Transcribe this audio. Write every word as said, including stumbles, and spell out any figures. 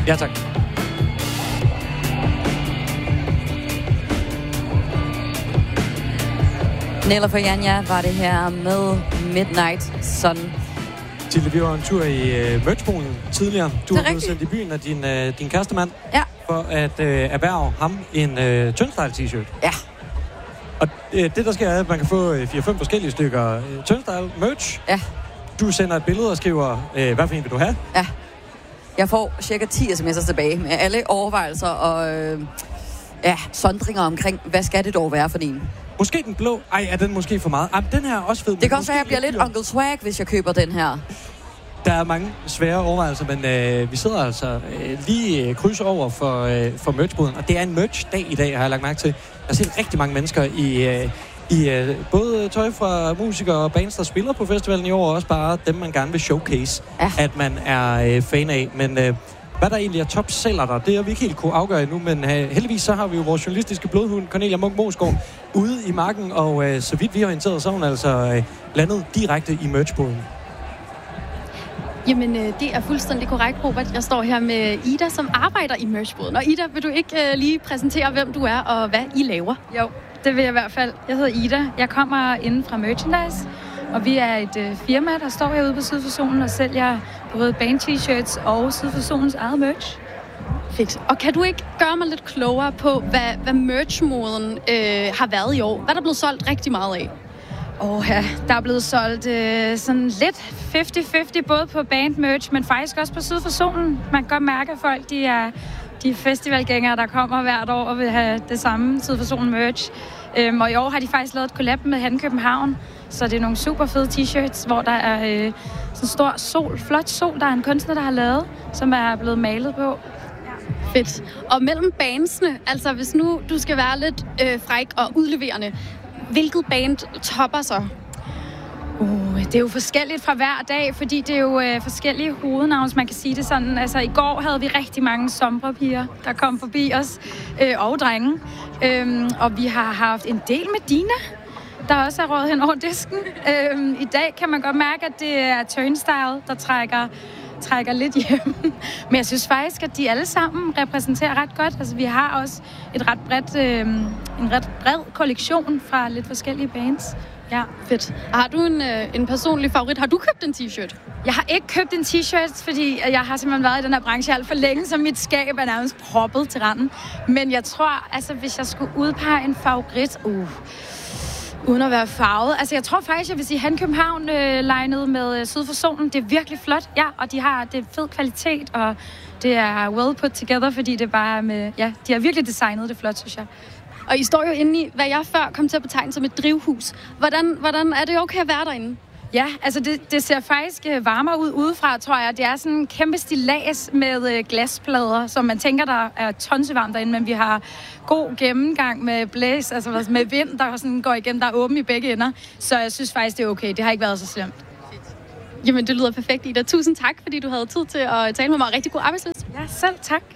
Ja, tak. Nella for Janja var det her med Midnight Sun. Tilde, vi var en tur i uh, merchboden tidligere. Du har blevet sendt i byen af din, uh, din kærestemand. Ja. For at uh, erhverve ham en uh, Turnstile t-shirt. Ja. Og uh, det, der sker, er, at man kan få uh, fire fem forskellige stykker uh, Turnstile merch. Ja. Du sender et billede og skriver, uh, hvad for en vil du have? Ja. Jeg får cirka ti sms'er tilbage med alle overvejelser og øh, ja, sondringer omkring, hvad skal det dog være for en? Måske den blå. Ej, er den måske for meget? Ej, den her er også fed. Det kan også være, at jeg bliver lidt Uncle Swag, hvis jeg køber den her. Der er mange svære overvejelser, men øh, vi sidder altså øh, lige øh, kryds over for, øh, for merchboden. Og det er en merch-dag i dag, har jeg lagt mærke til. Jeg har set rigtig mange mennesker i, øh, i øh, både tøj fra musikere og bands, der spiller på festivalen i år, og også bare dem, man gerne vil showcase, ja. At man er øh, fan af. Men øh, hvad der egentlig er topsælger der, det har vi ikke helt kunne afgøre endnu, men øh, heldigvis så har vi jo vores journalistiske blodhund, Cornelia Munch-Moesgaard, ude i marken, og øh, så vidt vi har orienteret, så hun altså øh, landet direkte i merchboden. Jamen, øh, det er fuldstændig korrekt, Robert. Jeg står her med Ida, som arbejder i merchboden. Og Ida, vil du ikke øh, lige præsentere, hvem du er og hvad I laver? Jo, det vil jeg i hvert fald. Jeg hedder Ida. Jeg kommer inden fra Merchandise, og vi er et øh, firma, der står herude på Syd for Solen og sælger både band-t-shirts og Syd for Solens eget merch. Fedt. Og kan du ikke gøre mig lidt klogere på, hvad, hvad merch-moden øh, har været i år? Hvad er der blevet solgt rigtig meget af? Åh oh, ja, der er blevet solgt øh, sådan lidt halvtreds halvtreds, både på band-merch, men faktisk også på Syd for Solen. Man kan godt mærke, at folk de er de festivalgængere, der kommer hvert år og vil have det samme Syd for Solen merch. Øhm, og i år har de faktisk lavet et collab med Han København, så det er nogle super fede t-shirts, hvor der er øh, sådan en stor sol, flot sol, der er en kunstner, der har lavet, som er blevet malet på. Ja. Fedt. Og mellem bandsene, altså hvis nu du skal være lidt øh, fræk og udleverende, hvilket band topper så? Uh, det er jo forskelligt fra hver dag, fordi det er jo øh, forskellige hovednavne, hvis man kan sige det sådan. Altså i går havde vi rigtig mange sommerpiger, der kom forbi os, øh, og drenge. Øhm, og vi har haft en del med Dina, der også er råd hen over disken. Øhm, I dag kan man godt mærke, at det er Turnstile, der trækker, trækker lidt hjem. Men jeg synes faktisk, at de alle sammen repræsenterer ret godt. Altså vi har også et ret bredt, øh, en ret bred kollektion fra lidt forskellige bands. Ja, fedt. Har du en, øh, en personlig favorit? Har du købt en t-shirt? Jeg har ikke købt en t-shirt, fordi jeg har simpelthen været i den her branche alt for længe, så mit skab er nærmest proppet til randen. Men jeg tror, altså hvis jeg skulle udpege en favorit, uh, uden at være farvet. Altså jeg tror faktisk, jeg vil sige Han København øh, legnet med øh, Syd for Solen. Det er virkelig flot, ja, og de har det er fed kvalitet, og det er well put together, fordi det bare med, ja, de har virkelig designet det flot, synes jeg. Og I står jo inde i, hvad jeg før kom til at betegne som et drivhus. Hvordan, hvordan er det okay at være derinde? Ja, altså det, det ser faktisk varmere ud udefra, tror jeg. Det er sådan en kæmpe stillads med glasplader, som man tænker, der er tonsevarmt derinde, men vi har god gennemgang med blæs, altså med vind, der sådan går igennem, der er åben i begge ender. Så jeg synes faktisk, det er okay. Det har ikke været så slemt. Jamen, det lyder perfekt, Ida. Tusind tak, fordi du havde tid til at tale med mig. Rigtig god arbejdsløs. Ja, selv tak.